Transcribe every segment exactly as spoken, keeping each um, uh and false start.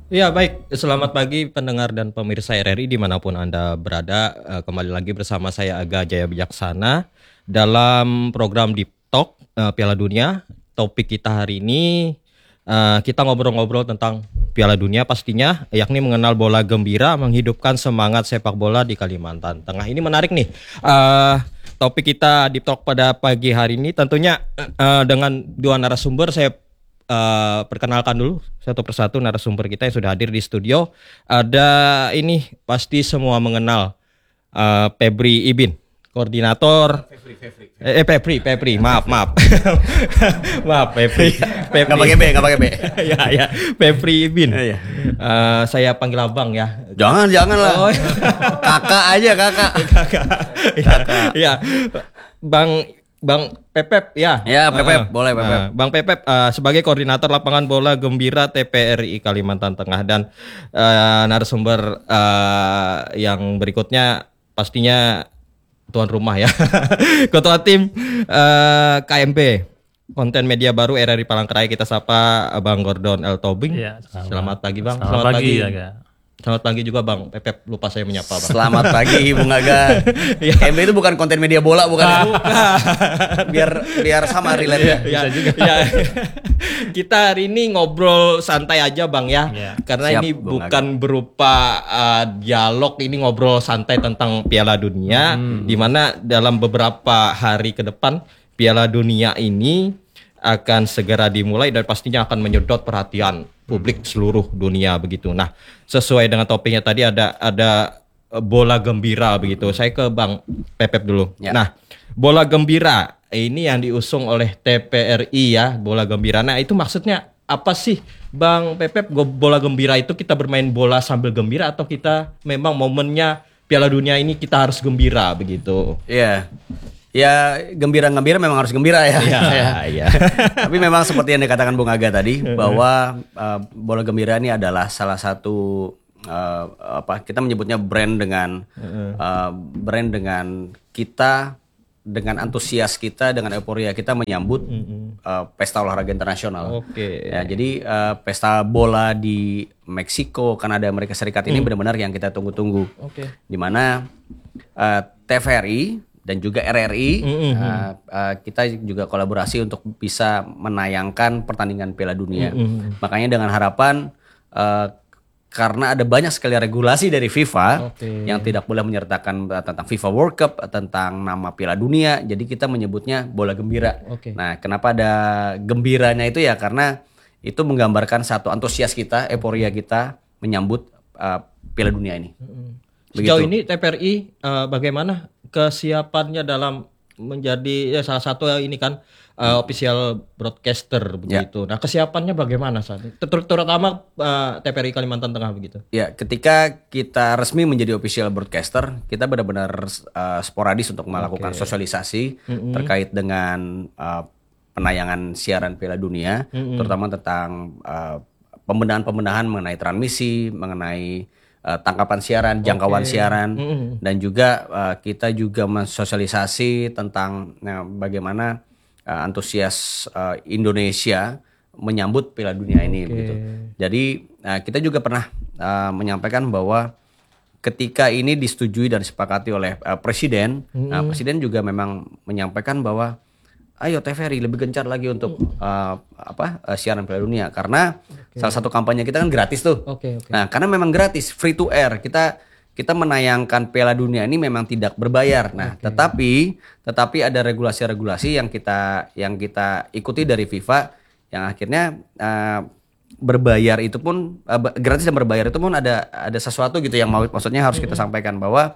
Ya baik, selamat pagi pendengar dan pemirsa R R I dimanapun Anda berada. Eh, Kembali lagi bersama saya Aga Jaya Bijaksana dalam program Deep Talk eh, Piala Dunia. Topik kita hari ini eh, kita ngobrol-ngobrol tentang Piala Dunia pastinya, yakni mengenal bola gembira, menghidupkan semangat sepak bola di Kalimantan Tengah. Ini menarik nih. Eh, topik kita Deep Talk pada pagi hari ini tentunya eh, dengan dua narasumber. Saya Eh, perkenalkan dulu satu persatu narasumber kita yang sudah hadir di studio. Ada ini pasti semua mengenal eh, Febri Ibin, koordinator. Fevri, Fevri. Eh, eh Febri, Febri, maaf, maaf, maaf, Febri, Gak pakai B, gak pakai B. ya, ya, Febri Ibin. Iya. Eh, saya panggil abang ya. Jangan, jangan lah. Oh, Kakak aja, kakak. kakak, ya, ya, Bang Bang Pepep ya. Ya, Pepep, Uh, boleh Pepep. uh, Bang Pepep uh, sebagai koordinator lapangan bola gembira T P R I Kalimantan Tengah dan uh, narasumber uh, yang berikutnya pastinya tuan rumah ya. Ketua tim uh, K M P konten media baru R R I Palangkaraya, kita sapa Bang Gordon L Tobing. Ya, selamat. selamat. selamat pagi Bang. Selamat, selamat pagi, pagi. Ya, Selamat pagi juga Bang Pepep, lupa saya menyapa Bang. Selamat pagi Bung Aga. Ya. K M B itu bukan konten media bola, bukan? biar biar sama relate-nya. Ya, juga. Ya. Kita hari ini ngobrol santai aja Bang ya. Ya. Karena Siap, ini Bung bukan berupa uh, dialog, ini ngobrol santai tentang Piala Dunia, Hmm. di mana dalam beberapa hari ke depan Piala Dunia ini akan segera dimulai dan pastinya akan menyedot perhatian publik seluruh dunia begitu. Nah, sesuai dengan topiknya tadi ada ada eh, bola gembira begitu. Saya ke Bang Pepep dulu. Ya. Nah, bola gembira ini yang diusung oleh T P R I ya, bola gembira. Nah, itu maksudnya apa sih Bang Pepep? Go- Bola gembira itu kita bermain bola sambil gembira atau kita memang momennya Piala Dunia ini kita harus gembira begitu? Iya. Ya, gembira-gembira memang harus gembira ya. Iya, iya. Tapi memang seperti yang dikatakan Bung Aga tadi bahwa uh, bola gembira ini adalah salah satu uh, apa kita menyebutnya brand dengan uh, brand dengan kita dengan antusias kita dengan euforia kita menyambut uh, pesta olahraga internasional. Oke. Ya, jadi uh, pesta bola di Meksiko, Kanada, Amerika Serikat ini benar-benar yang kita tunggu-tunggu. Oke. Di mana uh, T V R I dan juga R R I Mm-hmm. uh, uh, kita juga kolaborasi untuk bisa menayangkan pertandingan Piala Dunia. Mm-hmm. Makanya dengan harapan uh, karena ada banyak sekali regulasi dari FIFA Oke. yang tidak boleh menyertakan uh, tentang FIFA World Cup, uh, tentang nama Piala Dunia, jadi kita menyebutnya bola gembira. Oke. Nah, kenapa ada gembiranya itu ya karena itu menggambarkan satu antusias kita, euforia kita menyambut uh, Piala Dunia ini. Sejauh Begitu. ini T P R I eh, bagaimana kesiapannya dalam menjadi ya, salah satu ini kan eh, official broadcaster begitu. Nah, kesiapannya bagaimana saat ini? Ter- Terutama eh, T P R I Kalimantan Tengah begitu. Ya, ketika kita resmi menjadi official broadcaster, kita benar-benar uh, sporadis untuk melakukan sosialisasi terkait dengan uh, penayangan siaran Piala Dunia, terutama tentang uh, pembenahan-pembenahan mengenai transmisi, mengenai uh, tangkapan siaran, jangkauan siaran, dan juga uh, kita juga mensosialisasi tentang uh, bagaimana uh, antusias uh, Indonesia menyambut Piala Dunia ini begitu. Jadi uh, kita juga pernah uh, menyampaikan bahwa ketika ini disetujui dan disepakati oleh uh, presiden, nah, presiden juga memang menyampaikan bahwa ayo T V R I lebih gencar lagi untuk uh, apa uh, siaran Piala Dunia karena salah satu kampanye kita kan gratis tuh. Oke, oke. Nah, karena memang gratis, free to air. Kita kita menayangkan Piala Dunia ini memang tidak berbayar. Nah, tetapi tetapi ada regulasi-regulasi yang kita yang kita ikuti dari FIFA yang akhirnya uh, berbayar itu pun uh, gratis dan berbayar itu pun ada ada sesuatu gitu yang mau maksudnya harus kita sampaikan bahwa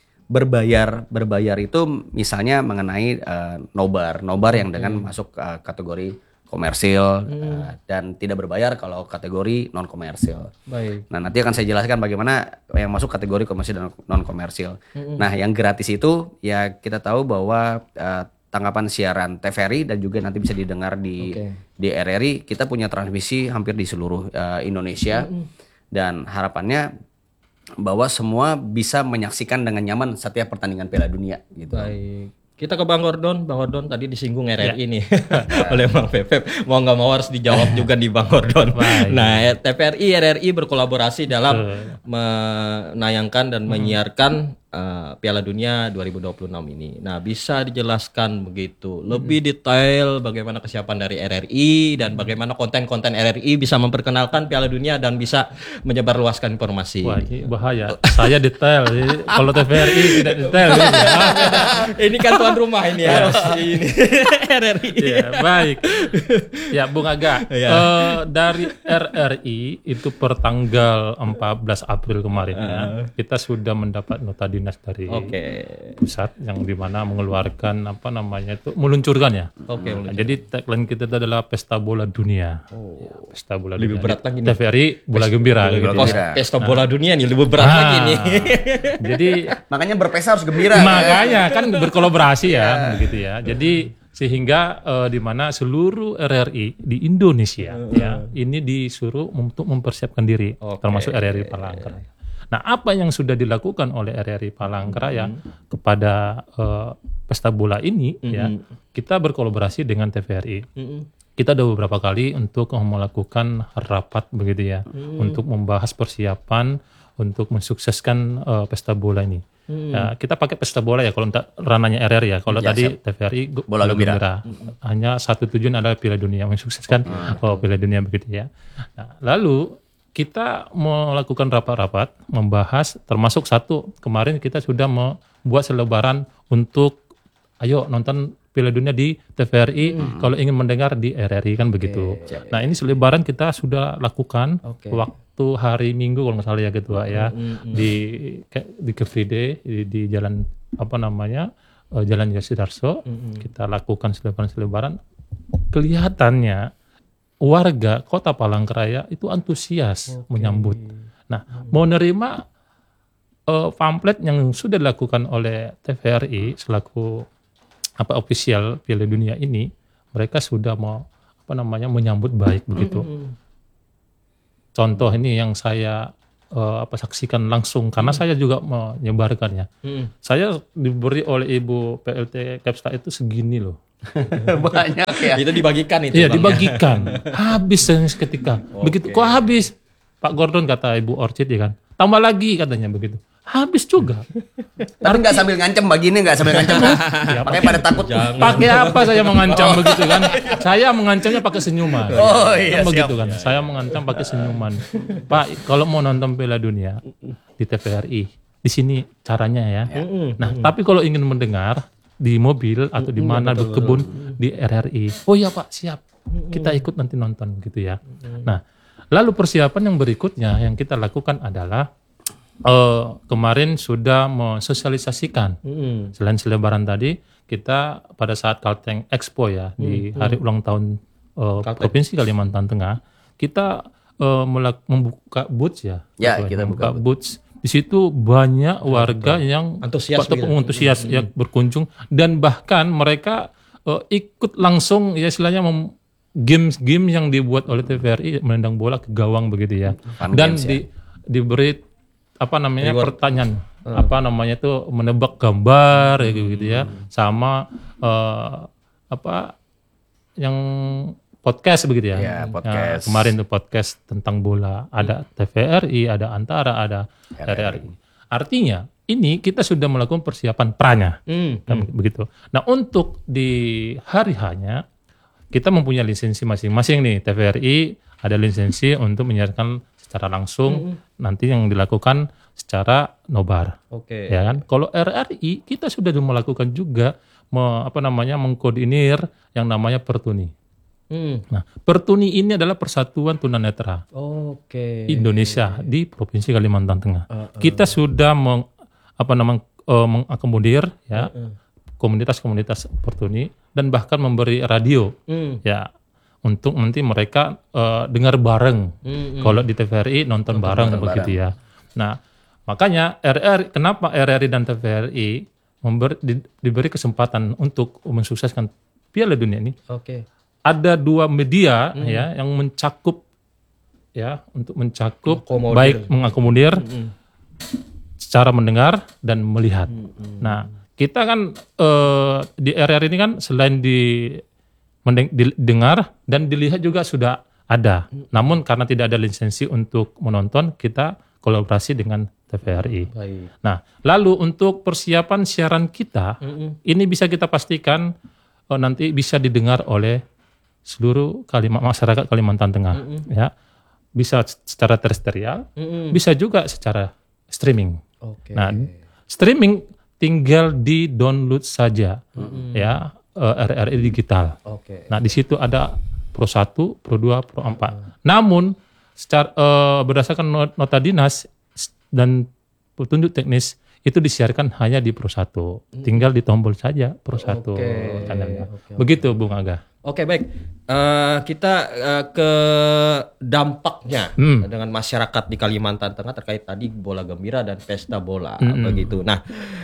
berbayar berbayar itu misalnya mengenai uh, nobar nobar yang dengan masuk uh, kategori komersil uh, dan tidak berbayar kalau kategori non komersil. Baik. Nah, nanti akan saya jelaskan bagaimana yang masuk kategori komersil dan non komersil. Nah, yang gratis itu ya kita tahu bahwa uh, tanggapan siaran T V R I dan juga nanti bisa didengar di Oke. di R R I, kita punya transmisi hampir di seluruh uh, Indonesia dan harapannya bahwa semua bisa menyaksikan dengan nyaman setiap pertandingan Piala Dunia gitu. Baik. Kita ke Bang Gordon. Bang Gordon tadi disinggung R R I nih oleh Bang Pepep. Mau nggak mau harus dijawab juga di Bang Gordon. Nah, T V R I R R I berkolaborasi dalam menayangkan dan menyiarkan uh, Piala Dunia dua ribu dua puluh enam ini. Nah, bisa dijelaskan begitu lebih detail bagaimana kesiapan dari R R I dan bagaimana konten-konten R R I bisa memperkenalkan Piala Dunia dan bisa menyebarluaskan informasi. Wah, ini bahaya. Saya detail. Jadi, kalau T V R I tidak detail. Gitu ya. Ini kan tuan rumah ini harus ini R R I. Ya, baik. Ya, Bung Aga. Ya. Uh, dari R R I itu per tanggal empat belas April kemarin uh. ya, kita sudah mendapat nota dinas dari okay. pusat yang dimana mengeluarkan apa namanya itu meluncurkan ya. Oke. Okay, nah, jadi tagline kita itu adalah Pesta Bola Dunia. Oh. Ya, Pesta Bola lebih Dunia. berat lagi nih. T V R I Bola Gembira. Bola gitu Gembira. ya. Pesta Bola nah. Dunia nih lebih berat nah, lagi nih. Jadi makanya berpesta harus gembira. Makanya kan berkolaborasi ya, begitu ya. Jadi sehingga uh, di mana seluruh R R I di Indonesia uh, ya ini disuruh untuk mempersiapkan diri, okay. termasuk R R I Palangkaraya. Nah, apa yang sudah dilakukan oleh R R I Palangkaraya mm-hmm. kepada uh, pesta bola ini mm-hmm. ya, kita berkolaborasi dengan T V R I. Mm-hmm. Kita ada beberapa kali untuk melakukan rapat begitu ya, mm-hmm. untuk membahas persiapan untuk mensukseskan uh, pesta bola ini. Hmm. Ya, kita pakai pesta bola ya kalau untuk rananya R R I ya. Kalau ya, tadi siap. T V R I bola, bola gembira. gembira. Hmm. Hanya satu tujuan adalah Piala Dunia, mensukseskan hmm. oh, Piala Dunia begitu ya. Nah, lalu kita melakukan rapat-rapat membahas termasuk satu kemarin kita sudah membuat selebaran untuk ayo nonton Piala Dunia di T V R I hmm. kalau ingin mendengar di R R I kan begitu. Okay. Nah, ini selebaran kita sudah lakukan okay. waktu hari Minggu kalau nggak salah ya ketua ya mm-hmm. di di K V D di, di jalan apa namanya uh, Jalan Yosudarso mm-hmm. kita lakukan selebaran-selebaran. Kelihatannya warga Kota Palangkaraya itu antusias okay. menyambut. Nah, mm-hmm. mau nerima uh, pamflet yang sudah dilakukan oleh T V R I selaku apa official Piala Dunia ini, mereka sudah mau apa namanya menyambut baik begitu. Mm-hmm. Contoh ini yang saya uh, apa saksikan langsung karena hmm. saya juga menyebarkannya. Hmm. Saya diberi oleh Ibu P L T Kepsta itu segini loh. Banyak ya. Itu dibagikan itu. Iya, dibagikan. Habis seketika. Okay. Begitu kok habis? Pak Gordon kata Ibu Orchid ya kan. Tambah lagi katanya begitu. Habis juga. Tapi nggak sambil ngancam begini, nggak sambil ngancam. Ya, pakai pada takut. Pakai apa saya mengancam oh. begitu kan? Saya mengancamnya pakai senyuman. Oh iya. Kan begitu kan? Ya. Saya mengancam pakai senyuman. Pak, kalau mau nonton Piala Dunia di T V R I, di sini caranya ya. ya. Nah, tapi kalau ingin mendengar di mobil atau di mana berkebun di R R I. Oh iya Pak, siap. Kita ikut nanti nonton gitu ya. Nah, lalu persiapan yang berikutnya yang kita lakukan adalah Uh, kemarin sudah mensosialisasikan mm. selain selebaran tadi kita pada saat Kalteng Expo ya mm. di hari mm. ulang tahun uh, Provinsi Kalimantan Tengah kita uh, melak- membuka booth ya, ya gitu, kita membuka booth. Di situ banyak warga Betul. yang antusias, antusias mm. yang berkunjung dan bahkan mereka uh, ikut langsung ya istilahnya mem- games-game yang dibuat oleh T V R I menendang bola ke gawang begitu ya. Fun dan games, di, ya. diberi apa namanya Reward. pertanyaan hmm. apa namanya itu menebak gambar ya gitu ya sama uh, apa yang podcast begitu ya, ya podcast. Nah, kemarin tuh podcast tentang bola ada T V R I ada Antara ada R R I artinya ini kita sudah melakukan persiapan pranya hmm. kan, hmm. begitu. Nah untuk di hari hanya kita mempunyai lisensi masing-masing nih. T V R I ada lisensi untuk menyiarkan secara langsung mm-hmm. nanti yang dilakukan secara nobar. Oke. Okay. Ya kan? Kalau R R I kita sudah melakukan juga me, apa namanya mengkoordinir yang namanya Pertuni. Mm. Nah, Pertuni ini adalah Persatuan Tunanetra. Oke. Okay. Indonesia di Provinsi Kalimantan Tengah. Uh, uh. Kita sudah meng, apa namanya uh, mengakomodir ya uh, uh. komunitas-komunitas Pertuni dan bahkan memberi radio mm. ya untuk nanti mereka uh, dengar bareng. Mm-hmm. Kalau di T V R I nonton, nonton bareng begitu bareng. ya. Nah, makanya R R I kenapa R R I dan T V R I memberi, di, diberi kesempatan untuk mensukseskan Piala Dunia ini? Oke. Okay. Ada dua media mm-hmm. ya yang mencakup ya untuk mencakup mengakomodir. baik mengakomodir mm-hmm. secara mendengar dan melihat. Mm-hmm. Nah, kita kan eh, di R R I ini kan selain di mendeng- didengar dan dilihat juga sudah ada. Namun karena tidak ada lisensi untuk menonton, kita kolaborasi dengan T V R I. Baik. Nah, lalu untuk persiapan siaran kita, ini bisa kita pastikan oh, nanti bisa didengar oleh seluruh Kalima- masyarakat Kalimantan Tengah, ya. Bisa secara terestrial, bisa juga secara streaming. Oke. Nah, streaming tinggal di download saja, ya, eh, R R I digital. Oke. Nah, di situ ada Pro satu, Pro dua, Pro empat. Namun secara eh, berdasarkan not- nota dinas dan petunjuk teknis itu disiarkan hanya di Pro satu. Tinggal ditombol saja Pro satu Oke. channelnya. Oke, oke. Begitu Bung Aga. Oke, baik. Eh, kita eh, ke dampaknya Hmm. dengan masyarakat di Kalimantan Tengah terkait tadi bola gembira dan pesta bola begitu. Nah,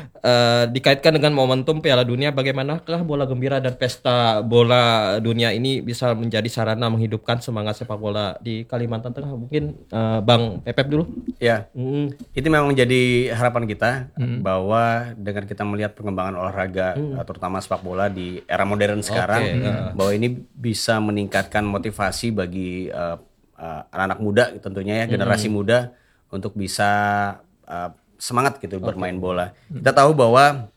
eh, dikaitkan dengan momentum Piala Dunia, bagaimanakah bola gembira dan pesta bola dunia ini bisa menjadi sarana menghidupkan semangat sepak bola di Kalimantan Tengah? Mungkin eh, Bang Pepep dulu. Ya, Mm, itu memang menjadi harapan kita bahwa dengan kita melihat perkembangan olahraga uh, terutama sepak bola di era modern sekarang, bahwa ini bisa meningkatkan motivasi bagi uh, uh, anak-anak muda tentunya ya, generasi muda untuk bisa uh, semangat gitu bermain bola. Kita tahu bahwa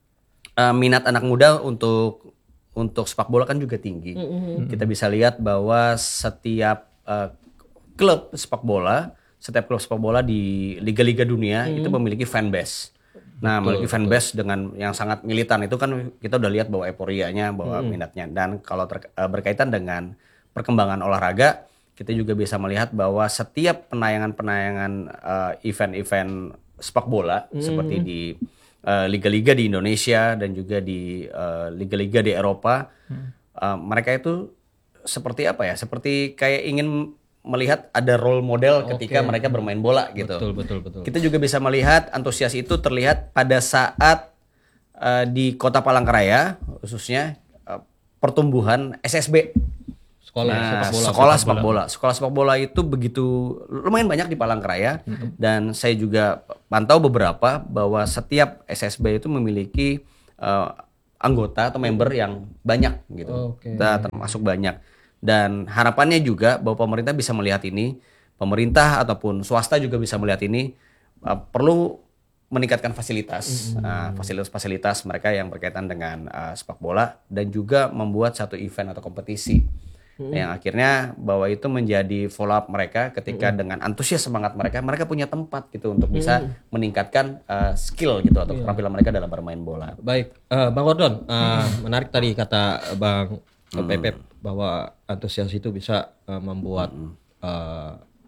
uh, minat anak muda untuk untuk sepak bola kan juga tinggi. Kita bisa lihat bahwa setiap uh, klub sepak bola Setiap klub sepak bola di liga-liga dunia itu memiliki fanbase. Nah, memiliki fanbase dengan yang sangat militan itu kan kita udah lihat bahwa euforianya, bahwa minatnya. Dan kalau ter- uh, berkaitan dengan perkembangan olahraga, kita juga bisa melihat bahwa setiap penayangan-penayangan uh, event-event sepak bola seperti di uh, liga-liga di Indonesia dan juga di uh, liga-liga di Eropa, uh, mereka itu seperti apa ya? Seperti kayak ingin melihat ada role model ketika Oke. mereka bermain bola gitu. betul, betul, betul. Kita juga bisa melihat antusias itu terlihat pada saat uh, di Kota Palangkaraya khususnya uh, pertumbuhan S S B. Sekolah Nah, sepak bola. sekolah sepak bola. Sekolah sepak bola itu begitu lumayan banyak di Palangkaraya dan saya juga pantau beberapa bahwa setiap S S B itu memiliki uh, anggota atau member yang banyak gitu. Oke. Kita termasuk banyak. Dan harapannya juga bahwa pemerintah bisa melihat ini, pemerintah ataupun swasta juga bisa melihat ini uh, perlu meningkatkan fasilitas, uh, fasilitas-fasilitas mereka yang berkaitan dengan uh, sepak bola dan juga membuat satu event atau kompetisi yang akhirnya bahwa itu menjadi follow up mereka ketika dengan antusias semangat mereka, mereka punya tempat gitu untuk bisa meningkatkan uh, skill gitu atau keterampilan mereka dalam bermain bola. Baik, eh, Bang Gordon, eh, menarik tadi kata Bang Pepep bahwa antusias itu bisa eh, membuat eh,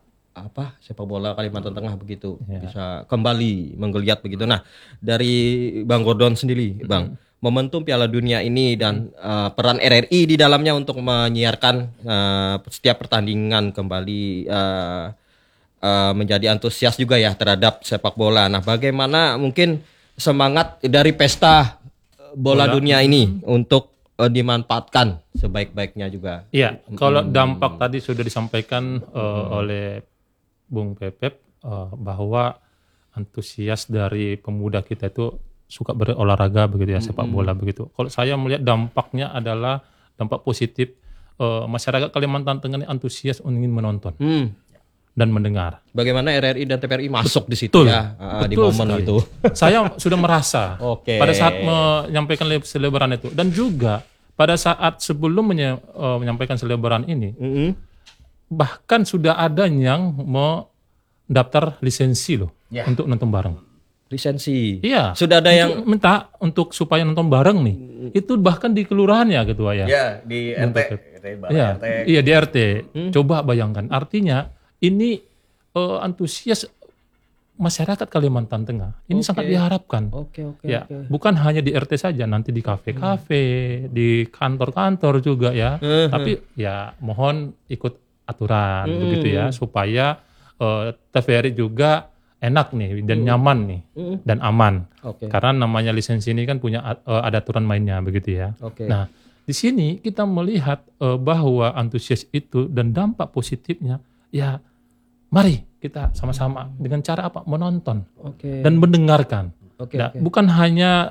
apa sepak bola Kalimantan Tengah begitu bisa kembali menggeliat begitu. Nah, dari Bang Gordon sendiri, Bang, momentum Piala Dunia ini dan eh, peran R R I di dalamnya untuk menyiarkan eh, setiap pertandingan kembali eh, eh, menjadi antusias juga ya terhadap sepak bola. Nah, bagaimana mungkin semangat dari pesta bola, Bola. dunia ini untuk eh, dimanfaatkan sebaik-baiknya juga. Iya, kalau dampak tadi sudah disampaikan eh, oleh Bung Pepep eh, bahwa antusias dari pemuda kita itu suka berolahraga begitu ya, sepak bola begitu. Kalau saya melihat dampaknya adalah dampak positif, eh, masyarakat Kalimantan Tengah ini antusias ingin menonton Hmm. dan mendengar. Bagaimana R R I dan T V R I masuk di situ Betul. ya ah, di Betul momen sekali. itu. Saya sudah merasa Oke. pada saat menyampaikan le- selebaran itu dan juga pada saat sebelum menye- eh, menyampaikan selebaran ini Mm-mm. bahkan sudah ada yang mau daftar lisensi loh Ya. untuk nonton bareng. Lisensi. Iya. Sudah ada yang Untuk minta untuk supaya nonton bareng nih. Itu bahkan di kelurahan ya ketua ya. Ya, di R T, gitu ya, balai Iya, R T. iya di R T. Coba bayangkan. Artinya ini eh, antusias masyarakat Kalimantan Tengah. Ini Oke. sangat diharapkan. Oke, oke, Ya, oke. bukan hanya di R T saja, nanti di kafe-kafe, di kantor-kantor juga ya. Mhm. Tapi ya mohon ikut aturan begitu ya supaya eh, T V R I juga enak nih dan nyaman nih dan aman. Oke. Karena namanya lisensi ini kan punya at- eh, ada aturan mainnya begitu ya. Oke. Nah, di sini kita melihat eh, bahwa antusias itu dan dampak positifnya ya mari kita sama-sama dengan cara apa? Menonton Oke. dan mendengarkan. Oke, Nah, oke. bukan hanya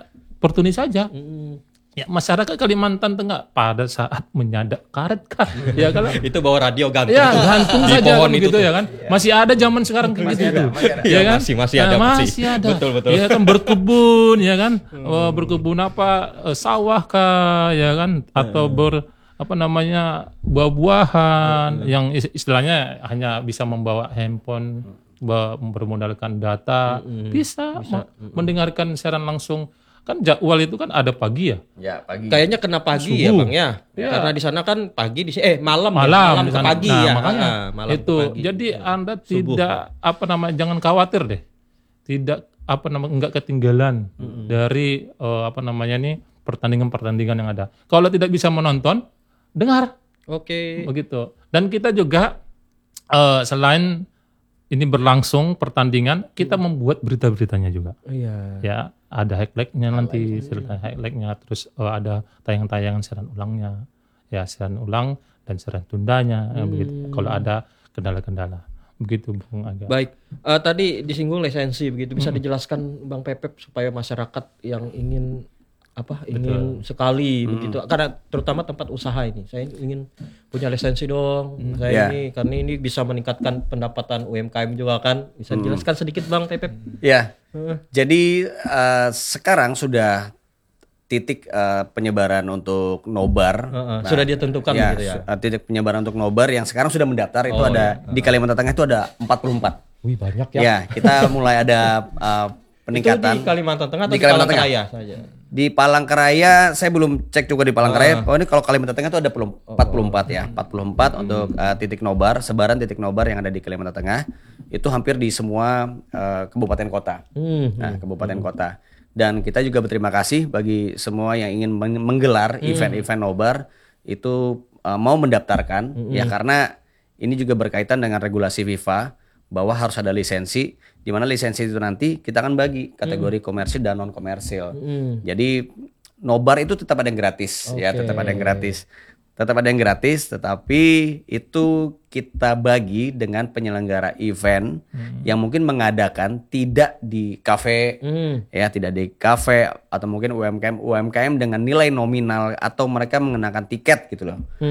opportunity saja. Hmm. Ya, masyarakat Kalimantan Tengah pada saat menyadap karet kan, ya kan? Itu bawa radio gantung. Ya gantung Di saja pohon kan itu begitu tuh. ya kan. Masih ada zaman sekarang kayak Masih gitu. ada, masih ada. Ya Iya, kan? masih- masih Nah, ada, masih. masih ada. Betul, betul. Ya kan berkebun ya kan. Eh, berkebun apa eh, sawah kah ya kan atau ber apa namanya buah-buahan yang is- istilahnya hanya bisa membawa handphone ba- bermodalkan data bisa, me- mendengarkan siaran langsung kan jadwal itu kan ada pagi ya. Ya, pagi. Kayaknya kena pagi ya Subuh. Bang ya. Iya. Karena di sana kan pagi di eh malam, ya? Malam, malam di ke sana. pagi Nah, ya. makanya Ah, malam ke itu pagi. jadi Anda Subuh. tidak apa namanya jangan khawatir deh, tidak apa namanya enggak ketinggalan dari eh, apa namanya nih pertandingan-pertandingan yang ada. Kalau tidak bisa menonton, dengar Oke. begitu. Dan kita juga eh, selain ini berlangsung pertandingan, kita membuat berita-beritanya juga. Iya. Ya ada highlightnya nanti, cerita highlightnya, terus eh, ada tayang-tayangan siaran ulangnya, ya siaran ulang dan siaran tundanya, ya, begitu. Kalau ada kendala-kendala, begitu Bung Aga. Baik. Eh, tadi disinggung lisensi begitu. Bisa dijelaskan Bang Pepep supaya masyarakat yang ingin apa ingin sekali begitu karena terutama tempat usaha ini saya ingin punya lisensi dong saya Ya. ini karena ini bisa meningkatkan pendapatan U M K M juga kan bisa dijelaskan sedikit Bang Pepep. Ya. Jadi eh, sekarang sudah titik eh, penyebaran untuk nobar. Heeh, sudah ditentukan Ya, gitu ya. su- eh, titik penyebaran untuk nobar yang sekarang sudah mendaftar itu ada di Kalimantan Tengah itu ada empat puluh empat. Wih banyak ya. Ya, kita mulai ada eh, peningkatan. Itu di Kalimantan Tengah atau Di di, Kalimantan Palangkaraya saja. Di Palangkaraya saya belum cek juga di Palangkaraya. Oh ini kalau Kalimantan Tengah itu ada pelum- empat puluh empat ya. empat puluh empat untuk uh, titik nobar, sebaran titik nobar yang ada di Kalimantan Tengah. Itu hampir di semua uh, kabupaten kota. Hmm. Nah, kabupaten kota. Dan kita juga berterima kasih bagi semua yang ingin meng- menggelar event-event nobar itu uh, mau mendaftarkan ya karena ini juga berkaitan dengan regulasi FIFA bahwa harus ada lisensi di mana lisensi itu nanti kita akan bagi kategori komersil dan non komersil. Jadi nobar itu tetap ada yang gratis ya, tetap ada yang gratis. Tetap ada yang gratis tetapi itu kita bagi dengan penyelenggara event yang mungkin mengadakan tidak di kafe Hmm. ya, tidak di kafe atau mungkin U M K M U M K M dengan nilai nominal atau mereka mengenakan tiket gitu loh.